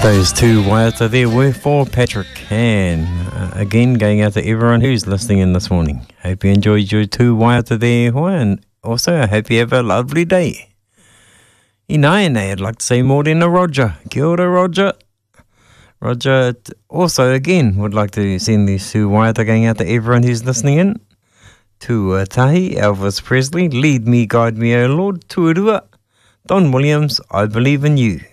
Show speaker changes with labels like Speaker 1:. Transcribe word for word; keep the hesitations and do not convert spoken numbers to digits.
Speaker 1: Those two waiata there were for Patrick and uh, again going out to everyone who's listening in this morning. Hope you enjoyed your two waiata there, and also I hope you have a lovely day. I nai nei, I'd like to say more than a Roger. Kia ora, Roger. Roger also again would like to send these two waiata going out to everyone who's listening in. Tuatahi, Elvis Presley, Lead Me, Guide Me, O Lord. Tuarua, Don Williams, I Believe in You.